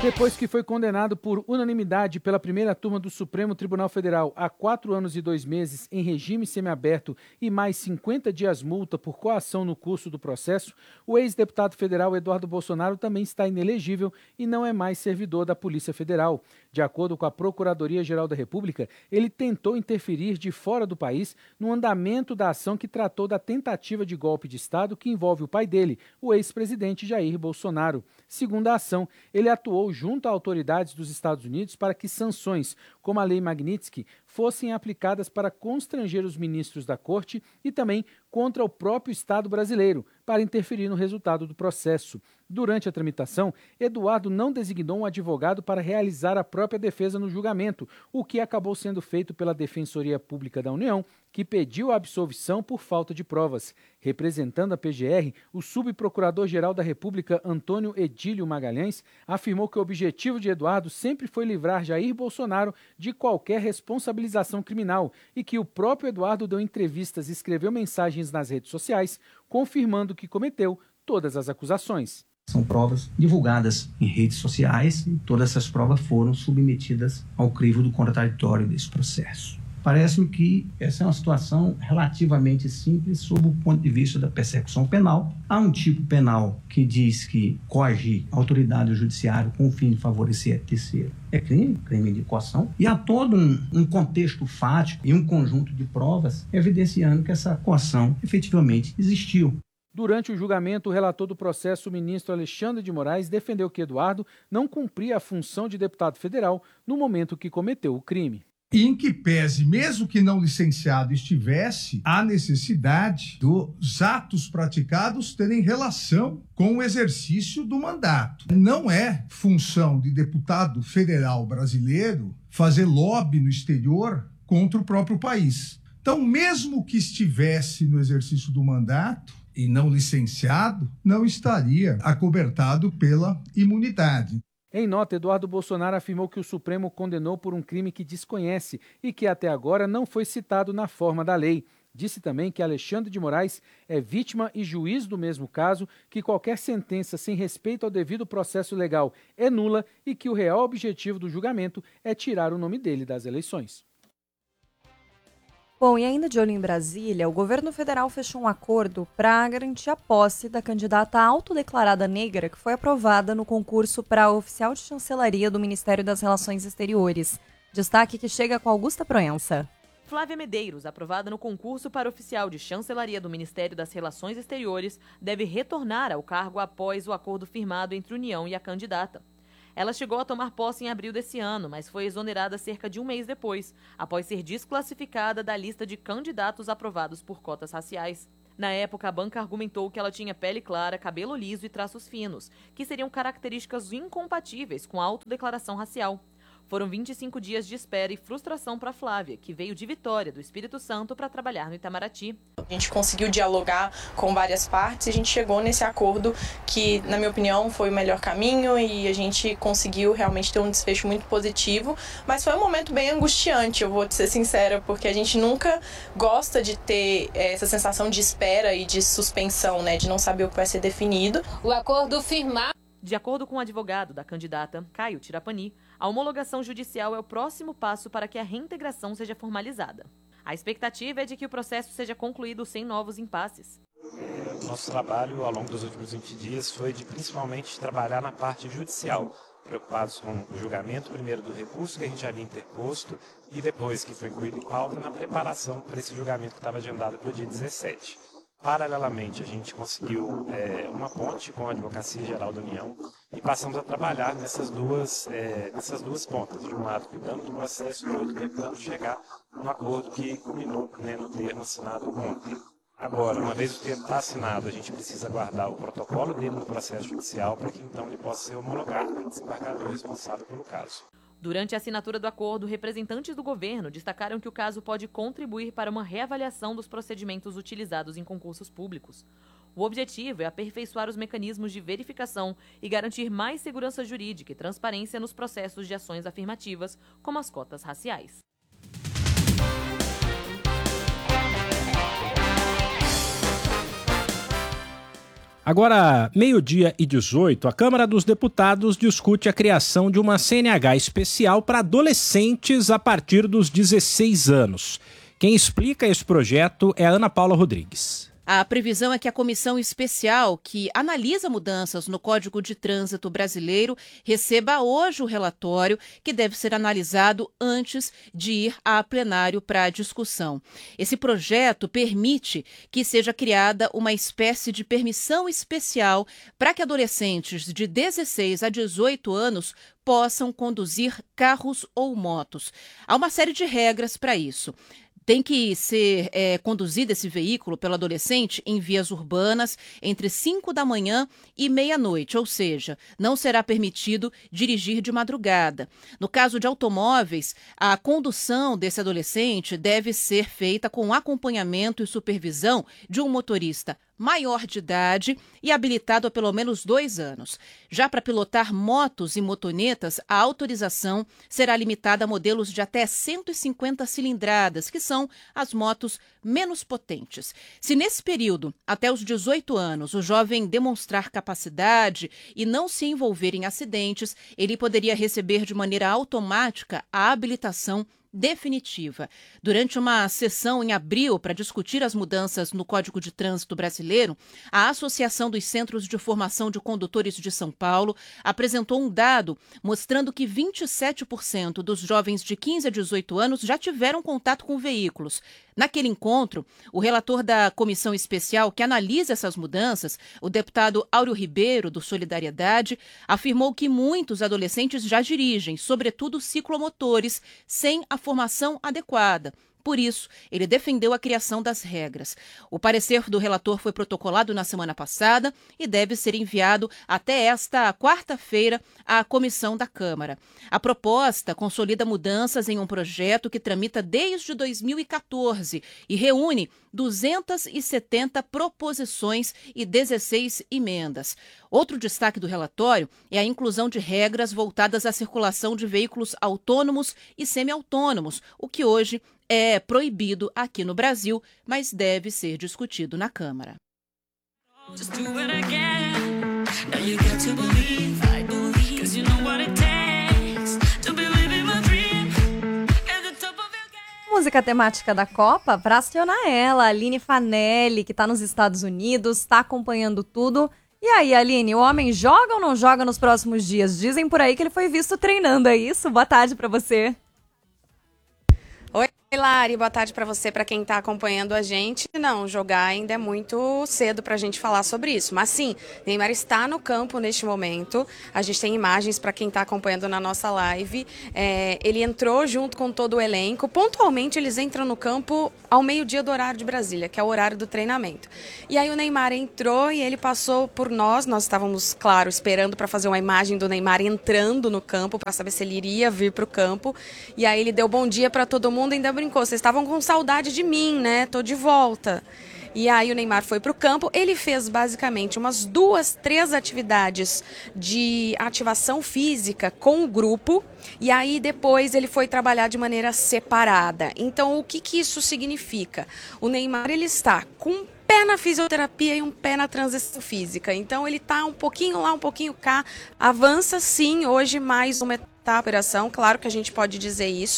Depois que foi condenado por unanimidade pela primeira turma do Supremo Tribunal Federal a 4 anos e 2 meses em regime semiaberto e mais 50 dias multa por coação no curso do processo, o ex-deputado federal Eduardo Bolsonaro também está inelegível e não é mais servidor da Polícia Federal. De acordo com a Procuradoria-Geral da República, ele tentou interferir de fora do país no andamento da ação que tratou da tentativa de golpe de Estado que envolve o pai dele, o ex-presidente Jair Bolsonaro. Segundo a ação, ele atuou junto a autoridades dos Estados Unidos para que sanções, como a Lei Magnitsky, fossem aplicadas para constranger os ministros da Corte e também contra o próprio Estado brasileiro, para interferir no resultado do processo. Durante a tramitação, Eduardo não designou um advogado para realizar a própria defesa no julgamento, o que acabou sendo feito pela Defensoria Pública da União, que pediu a absolvição por falta de provas. Representando a PGR, o subprocurador-geral da República, Antônio Edílio Magalhães, afirmou que o objetivo de Eduardo sempre foi livrar Jair Bolsonaro de qualquer responsabilização criminal e que o próprio Eduardo deu entrevistas e escreveu mensagens nas redes sociais, confirmando que cometeu todas as acusações. São provas divulgadas em redes sociais e todas essas provas foram submetidas ao crivo do contraditório desse processo. Parece-me que essa é uma situação relativamente simples sob o ponto de vista da persecução penal. Há um tipo penal que diz que coagir a autoridade judiciária com o fim de favorecer a terceiro é crime de coação. E há todo um contexto fático e um conjunto de provas evidenciando que essa coação efetivamente existiu. Durante o julgamento, o relator do processo, o ministro Alexandre de Moraes, defendeu que Eduardo não cumpria a função de deputado federal no momento que cometeu o crime. E em que pese, mesmo que não licenciado estivesse, há necessidade dos atos praticados terem relação com o exercício do mandato. Não é função de deputado federal brasileiro fazer lobby no exterior contra o próprio país. Então, mesmo que estivesse no exercício do mandato e não licenciado, não estaria acobertado pela imunidade. Em nota, Eduardo Bolsonaro afirmou que o Supremo condenou por um crime que desconhece e que até agora não foi citado na forma da lei. Disse também que Alexandre de Moraes é vítima e juiz do mesmo caso, que qualquer sentença sem respeito ao devido processo legal é nula e que o real objetivo do julgamento é tirar o nome dele das eleições. Bom, e ainda de olho em Brasília, o governo federal fechou um acordo para garantir a posse da candidata autodeclarada negra que foi aprovada no concurso para oficial de chancelaria do Ministério das Relações Exteriores. Destaque que chega com Augusta Proença. Flávia Medeiros, aprovada no concurso para oficial de chancelaria do Ministério das Relações Exteriores, deve retornar ao cargo após o acordo firmado entre a União e a candidata. Ela chegou a tomar posse em abril desse ano, mas foi exonerada cerca de um mês depois, após ser desclassificada da lista de candidatos aprovados por cotas raciais. Na época, a banca argumentou que ela tinha pele clara, cabelo liso e traços finos, que seriam características incompatíveis com a autodeclaração racial. Foram 25 dias de espera e frustração para Flávia, que veio de Vitória, do Espírito Santo, para trabalhar no Itamaraty. A gente conseguiu dialogar com várias partes e a gente chegou nesse acordo que, na minha opinião, foi o melhor caminho e a gente conseguiu realmente ter um desfecho muito positivo, mas foi um momento bem angustiante, eu vou te ser sincera, porque a gente nunca gosta de ter essa sensação de espera e de suspensão, né, de não saber o que vai ser definido. O acordo firmado. De acordo com o advogado da candidata, Caio Tirapani, a homologação judicial é o próximo passo para que a reintegração seja formalizada. A expectativa é de que o processo seja concluído sem novos impasses. Nosso trabalho ao longo dos últimos 20 dias foi de principalmente trabalhar na parte judicial, preocupados com o julgamento primeiro do recurso que a gente havia interposto e depois que foi incluído em pauta na preparação para esse julgamento que estava agendado para o dia 17. Paralelamente, a gente conseguiu uma ponte com a Advocacia Geral da União e passamos a trabalhar nessas duas pontas. De um lado, cuidando do processo, do outro, tentando chegar no acordo que culminou, né, no termo assinado ontem. Agora, uma vez o termo está assinado, a gente precisa aguardar o protocolo dele no processo judicial para que então ele possa ser homologado pelo desembargador responsável pelo caso. Durante a assinatura do acordo, representantes do governo destacaram que o caso pode contribuir para uma reavaliação dos procedimentos utilizados em concursos públicos. O objetivo é aperfeiçoar os mecanismos de verificação e garantir mais segurança jurídica e transparência nos processos de ações afirmativas, como as cotas raciais. Agora, 12:18, a Câmara dos Deputados discute a criação de uma CNH especial para adolescentes a partir dos 16 anos. Quem explica esse projeto é a Ana Paula Rodrigues. A previsão é que a comissão especial que analisa mudanças no Código de Trânsito brasileiro receba hoje o relatório, que deve ser analisado antes de ir a plenário para discussão. Esse projeto permite que seja criada uma espécie de permissão especial para que adolescentes de 16 a 18 anos possam conduzir carros ou motos. Há uma série de regras para isso. Tem que ser conduzido esse veículo pelo adolescente em vias urbanas entre 5 da manhã e meia-noite, ou seja, não será permitido dirigir de madrugada. No caso de automóveis, a condução desse adolescente deve ser feita com acompanhamento e supervisão de um motorista maior de idade e habilitado há pelo menos 2 anos. Já para pilotar motos e motonetas, a autorização será limitada a modelos de até 150 cilindradas, que são as motos menos potentes. Se nesse período, até os 18 anos, o jovem demonstrar capacidade e não se envolver em acidentes, ele poderia receber de maneira automática a habilitação definitiva. Durante uma sessão em abril para discutir as mudanças no Código de Trânsito brasileiro, a Associação dos Centros de Formação de Condutores de São Paulo apresentou um dado mostrando que 27% dos jovens de 15 a 18 anos já tiveram contato com veículos. Naquele encontro, o relator da comissão especial que analisa essas mudanças, o deputado Áureo Ribeiro, do Solidariedade, afirmou que muitos adolescentes já dirigem, sobretudo ciclomotores, sem a formação adequada. Por isso, ele defendeu a criação das regras. O parecer do relator foi protocolado na semana passada e deve ser enviado até esta quarta-feira à comissão da Câmara. A proposta consolida mudanças em um projeto que tramita desde 2014 e reúne 270 proposições e 16 emendas. Outro destaque do relatório é a inclusão de regras voltadas à circulação de veículos autônomos e semi-autônomos, o que hoje é proibido aqui no Brasil, mas deve ser discutido na Câmara. Música temática da Copa, para acionar ela, Aline Fanelli, que está nos Estados Unidos, está acompanhando tudo. E aí, Aline, o homem joga ou não joga nos próximos dias? Dizem por aí que ele foi visto treinando, é isso? Boa tarde para você. Oi, Lari, boa tarde para você, para quem está acompanhando a gente. Não, jogar ainda é muito cedo para a gente falar sobre isso. Mas sim, Neymar está no campo neste momento. A gente tem imagens para quem está acompanhando na nossa live. Ele entrou junto com todo o elenco. Pontualmente, eles entram no campo ao meio-dia do horário de Brasília, que é o horário do treinamento. E aí o Neymar entrou e ele passou por nós. Nós estávamos, claro, esperando para fazer uma imagem do Neymar entrando no campo, para saber se ele iria vir para o campo. E aí ele deu bom dia para todo mundo, ainda brincou, vocês estavam com saudade de mim, né? Tô de volta. E aí o Neymar foi para o campo, ele fez basicamente umas 2, 3 atividades de ativação física com o grupo, e aí depois ele foi trabalhar de maneira separada. Então o que isso significa? O Neymar, ele está com um pé na fisioterapia e um pé na transição física. Então ele está um pouquinho lá, um pouquinho cá, avança sim hoje mais uma etapa da operação, claro que a gente pode dizer isso.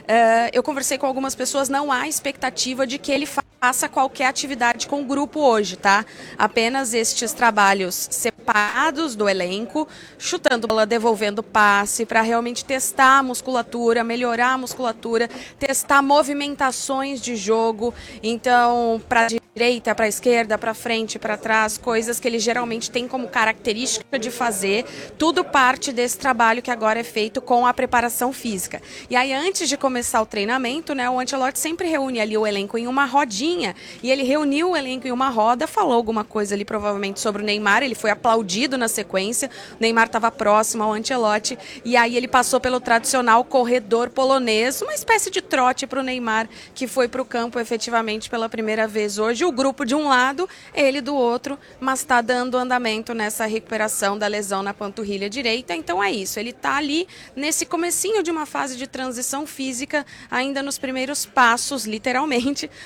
Eu conversei com algumas pessoas, não há expectativa de que ele faça qualquer atividade com o grupo hoje, tá? Apenas estes trabalhos separados do elenco, chutando bola, devolvendo passe, para realmente testar a musculatura, melhorar a musculatura, testar movimentações de jogo. Então, para direita, para esquerda, para frente, para trás, coisas que ele geralmente tem como característica de fazer, tudo parte desse trabalho que agora é feito com a preparação física. E aí, antes de começar o treinamento, né, o Ancelotti sempre reúne ali o elenco em uma rodinha, e ele reuniu o elenco em uma roda, falou alguma coisa ali provavelmente sobre o Neymar, ele foi aplaudido na sequência, o Neymar estava próximo ao Ancelotti, e aí ele passou pelo tradicional corredor polonês, uma espécie de trote para o Neymar, que foi para o campo efetivamente pela primeira vez hoje, o grupo de um lado, ele do outro, mas está dando andamento nessa recuperação da lesão na panturrilha direita, então é isso, ele está ali nesse comecinho de uma fase de transição física, ainda nos primeiros passos, literalmente, para se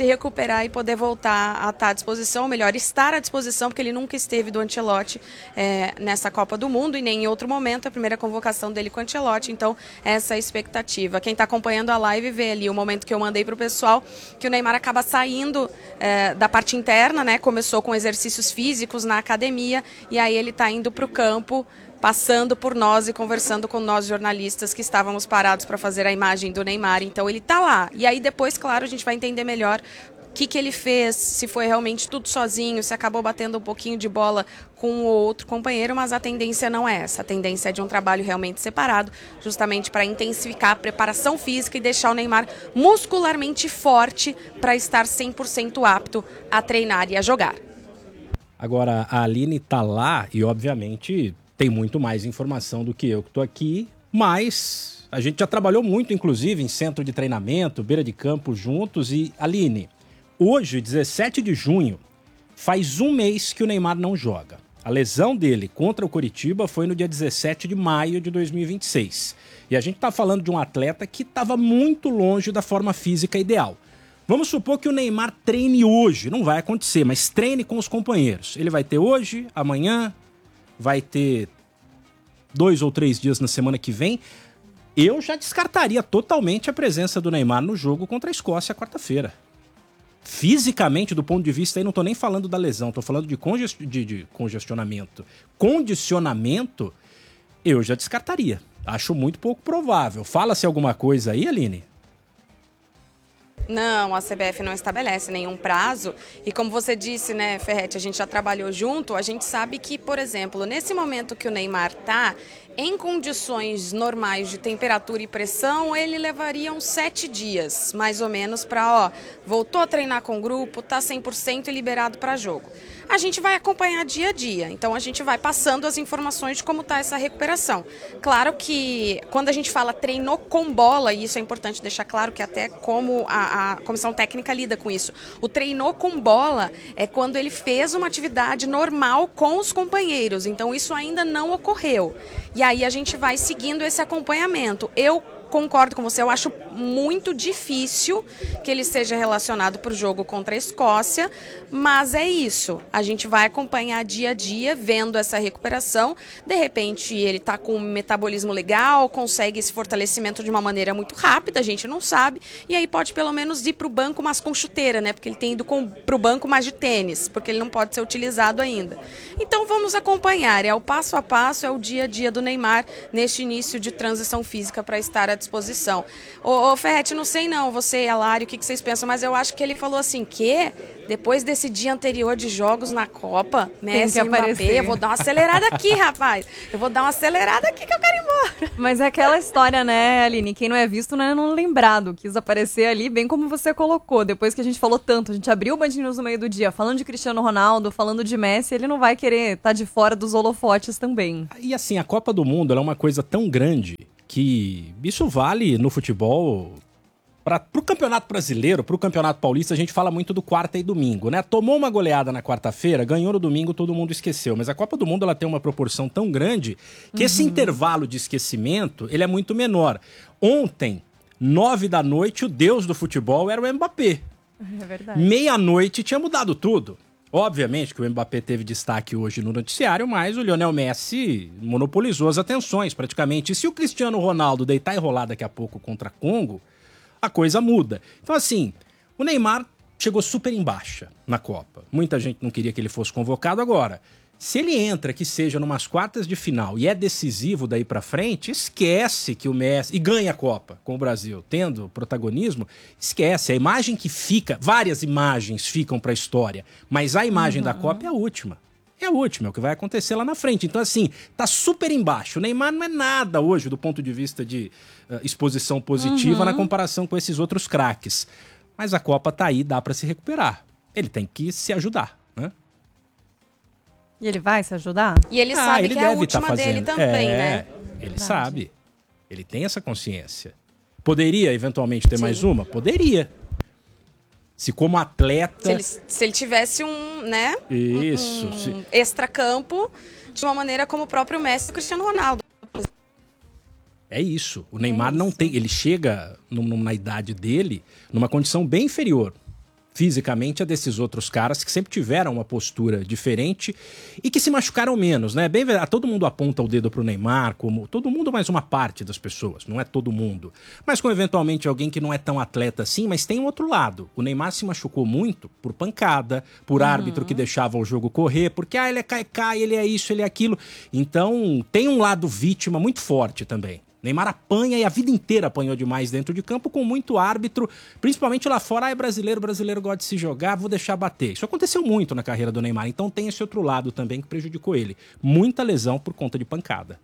recuperar e poder voltar a estar à disposição, ou melhor, estar à disposição, porque ele nunca esteve do Ancelotti nessa Copa do Mundo e nem em outro momento, a primeira convocação dele com o Ancelotti, então essa é a expectativa. Quem está acompanhando a live vê ali o momento que eu mandei para o pessoal, que o Neymar acaba saindo da parte interna, né? Começou com exercícios físicos na academia e aí ele está indo para o campo, passando por nós e conversando com nós jornalistas que estávamos parados para fazer a imagem do Neymar. Então ele está lá. E aí depois, claro, a gente vai entender melhor o que ele fez, se foi realmente tudo sozinho, se acabou batendo um pouquinho de bola com o outro companheiro, mas a tendência não é essa. A tendência é de um trabalho realmente separado, justamente para intensificar a preparação física e deixar o Neymar muscularmente forte para estar 100% apto a treinar e a jogar. Agora, a Aline tá lá e, obviamente, tem muito mais informação do que eu que tô aqui, mas a gente já trabalhou muito, inclusive, em centro de treinamento, beira de campo juntos. E, Aline, hoje, 17 de junho, faz um mês que o Neymar não joga. A lesão dele contra o Coritiba foi no dia 17 de maio de 2026. E a gente tá falando de um atleta que estava muito longe da forma física ideal. Vamos supor que o Neymar treine hoje, não vai acontecer, mas treine com os companheiros. Ele vai ter hoje, amanhã, vai ter 2 ou 3 dias na semana que vem. Eu já descartaria totalmente a presença do Neymar no jogo contra a Escócia quarta-feira. Fisicamente, do ponto de vista, aí não tô nem falando da lesão, tô falando de congestionamento. Condicionamento, eu já descartaria. Acho muito pouco provável. Fala-se alguma coisa aí, Aline? Não, a CBF não estabelece nenhum prazo e como você disse, né, Ferretti, a gente já trabalhou junto, a gente sabe que, por exemplo, nesse momento que o Neymar está em condições normais de temperatura e pressão, ele levaria uns 7 dias, mais ou menos, para, voltou a treinar com o grupo, tá 100% e liberado para jogo. A gente vai acompanhar dia a dia, então a gente vai passando as informações de como está essa recuperação. Claro que quando a gente fala treinou com bola, e isso é importante deixar claro que até como a comissão técnica lida com isso, o treinou com bola é quando ele fez uma atividade normal com os companheiros, então isso ainda não ocorreu. E aí a gente vai seguindo esse acompanhamento. Eu concordo com você, eu acho muito difícil que ele seja relacionado para o jogo contra a Escócia, mas é isso, a gente vai acompanhar dia a dia, vendo essa recuperação, de repente ele está com um metabolismo legal, consegue esse fortalecimento de uma maneira muito rápida, a gente não sabe, e aí pode pelo menos ir para o banco, mas com chuteira, né, porque ele tem ido para o banco mais de tênis, porque ele não pode ser utilizado ainda. Então vamos acompanhar, é o passo a passo, é o dia a dia do Neymar neste início de transição física para estar à disposição. Ô Ferretti, não sei não, você e a Lari, o que vocês pensam, mas eu acho que ele falou assim, que depois desse dia anterior de jogos na Copa, Messi e Mbappé, eu vou dar uma acelerada aqui, rapaz. Eu vou dar uma acelerada aqui que eu quero ir embora. Mas é aquela história, né, Aline? Quem não é visto não é não lembrado. Quis aparecer ali, bem como você colocou. Depois que a gente falou tanto, a gente abriu o Band News no meio do dia, falando de Cristiano Ronaldo, falando de Messi, ele não vai querer estar de fora dos holofotes também. E assim, a Copa do Mundo ela é uma coisa tão grande que isso vale no futebol. Pro Campeonato Brasileiro, pro Campeonato Paulista, a gente fala muito do quarta e domingo, né? Tomou uma goleada na quarta-feira, ganhou no domingo, todo mundo esqueceu. Mas a Copa do Mundo ela tem uma proporção tão grande que esse intervalo de esquecimento ele é muito menor. Ontem, 9 da noite, o deus do futebol era o Mbappé. É verdade. Meia-noite tinha mudado tudo. Obviamente que o Mbappé teve destaque hoje no noticiário, mas o Lionel Messi monopolizou as atenções praticamente. E se o Cristiano Ronaldo deitar e rolar daqui a pouco contra Congo, a coisa muda. Então assim, o Neymar chegou super em baixa na Copa. Muita gente não queria que ele fosse convocado agora. Se ele entra, que seja numas quartas de final e é decisivo daí pra frente, esquece que o Messi... E ganha a Copa com o Brasil, tendo protagonismo, esquece. A imagem que fica... Várias imagens ficam pra história, mas a imagem da Copa é a última. É a última, é o que vai acontecer lá na frente. Então assim, tá super embaixo. O Neymar não é nada hoje do ponto de vista de exposição positiva na comparação com esses outros craques. Mas a Copa tá aí, dá pra se recuperar. Ele tem que se ajudar, né? E ele vai se ajudar? E ele sabe que é a última dele também, né? Ele sabe. Ele tem essa consciência. Poderia, eventualmente, ter mais uma? Poderia. Se como atleta... Se ele tivesse um, né? Isso. Um extracampo, de uma maneira como o próprio Messi e o Cristiano Ronaldo. É isso. O Neymar não tem... Ele chega na idade dele numa condição bem inferior. fisicamente a desses outros caras que sempre tiveram uma postura diferente e que se machucaram menos, né? Bem, todo mundo aponta o dedo pro Neymar, como todo mundo, mais uma parte das pessoas, não é todo mundo. Mas com eventualmente alguém que não é tão atleta assim, mas tem um outro lado. O Neymar se machucou muito por pancada, por árbitro que deixava o jogo correr, porque ele é cai, ele é isso, ele é aquilo. Então tem um lado vítima muito forte também. Neymar apanha e a vida inteira apanhou demais dentro de campo com muito árbitro, principalmente lá fora. Brasileiro gosta de se jogar, vou deixar bater. Isso aconteceu muito na carreira do Neymar, então tem esse outro lado também que prejudicou ele. Muita lesão por conta de pancada.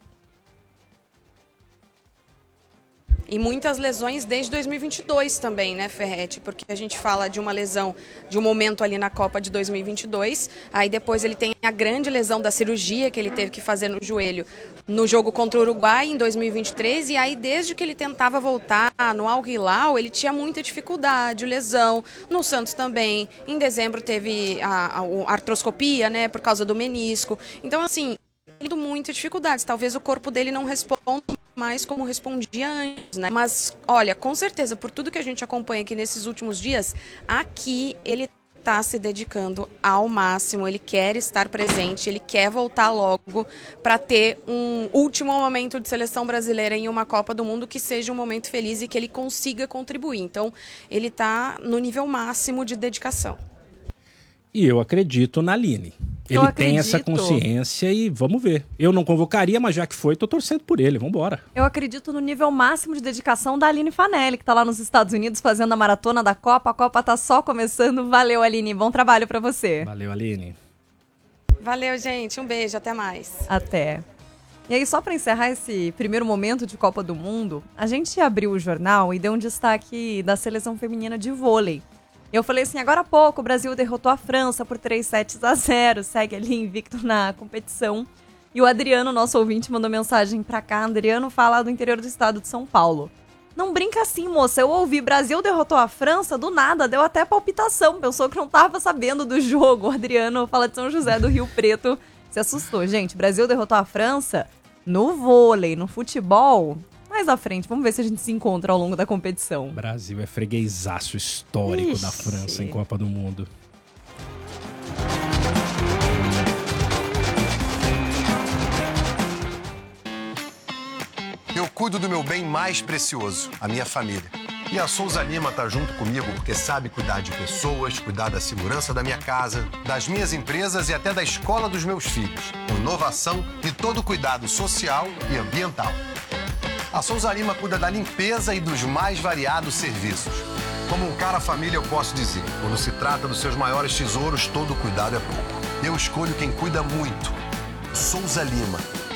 E muitas lesões desde 2022 também, né, Ferretti? Porque a gente fala de uma lesão, de um momento ali na Copa de 2022, aí depois ele tem a grande lesão da cirurgia que ele teve que fazer no joelho no jogo contra o Uruguai em 2023, e aí desde que ele tentava voltar no Al Hilal, ele tinha muita dificuldade, lesão, no Santos também. Em dezembro teve a artroscopia, né, por causa do menisco. Então, assim, tendo muitas dificuldades. Talvez o corpo dele não responda mais como respondia antes, né? Mas, olha, com certeza, por tudo que a gente acompanha aqui nesses últimos dias, aqui ele está se dedicando ao máximo, ele quer estar presente, ele quer voltar logo para ter um último momento de seleção brasileira em uma Copa do Mundo que seja um momento feliz e que ele consiga contribuir. Então, ele está no nível máximo de dedicação. E eu acredito na Aline. Ele tem essa consciência e vamos ver. Eu não convocaria, mas já que foi, tô torcendo por ele. Vambora. Eu acredito no nível máximo de dedicação da Aline Fanelli, que tá lá nos Estados Unidos fazendo a maratona da Copa. A Copa tá só começando. Valeu, Aline. Bom trabalho pra você. Valeu, Aline. Valeu, gente. Um beijo. Até mais. Até. E aí, só para encerrar esse primeiro momento de Copa do Mundo, a gente abriu o jornal e deu um destaque da seleção feminina de vôlei. Eu falei assim, agora há pouco o Brasil derrotou a França por 3-0, segue ali invicto na competição. E o Adriano, nosso ouvinte, mandou mensagem pra cá. Adriano fala do interior do estado de São Paulo. Não brinca assim, moça, eu ouvi Brasil derrotou a França, do nada, deu até palpitação, pensou que não tava sabendo do jogo. O Adriano fala de São José do Rio Preto, se assustou. Gente, Brasil derrotou a França no vôlei, no futebol. Mais à frente, vamos ver se a gente se encontra ao longo da competição. O Brasil é freguesaço histórico da França em Copa do Mundo. Eu cuido do meu bem mais precioso, a minha família. E a Souza Lima tá junto comigo porque sabe cuidar de pessoas, cuidar da segurança da minha casa, das minhas empresas e até da escola dos meus filhos. Com inovação e todo cuidado social e ambiental. A Souza Lima cuida da limpeza e dos mais variados serviços. Como um cara família, eu posso dizer, quando se trata dos seus maiores tesouros, todo cuidado é pouco. Eu escolho quem cuida muito. Souza Lima.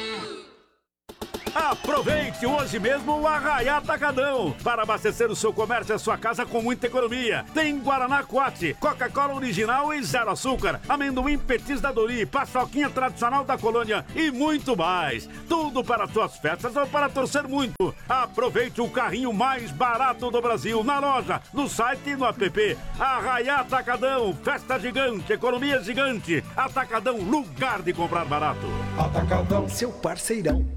Aproveite hoje mesmo o Arraiá Atacadão para abastecer o seu comércio e a sua casa com muita economia. Tem Guaraná Quat, Coca-Cola original e zero açúcar, amendoim Petis da Dori, paçoquinha tradicional da colônia e muito mais. Tudo para suas festas ou para torcer muito. Aproveite o carrinho mais barato do Brasil na loja, no site e no app. Arraiá Atacadão, festa gigante, economia gigante. Atacadão, lugar de comprar barato. Atacadão, seu parceirão.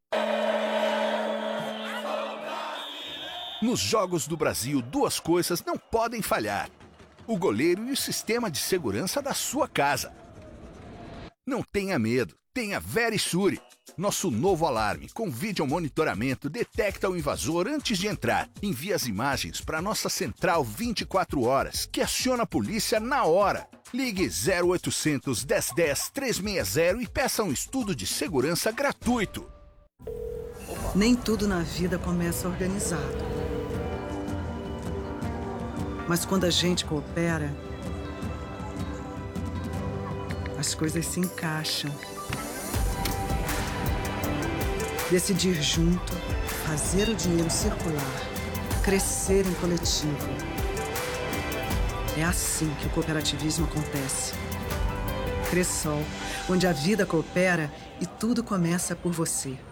Nos Jogos do Brasil, duas coisas não podem falhar: o goleiro e o sistema de segurança da sua casa. Não tenha medo, tenha Verisure. Nosso novo alarme com vídeo monitoramento detecta o invasor antes de entrar. Envia as imagens para nossa central 24 horas, que aciona a polícia na hora. Ligue 0800 1010 360 e peça um estudo de segurança gratuito. Nem tudo na vida começa organizado. Mas quando a gente coopera, as coisas se encaixam. Decidir junto, fazer o dinheiro circular, crescer em coletivo. É assim que o cooperativismo acontece. Cressol, onde a vida coopera e tudo começa por você.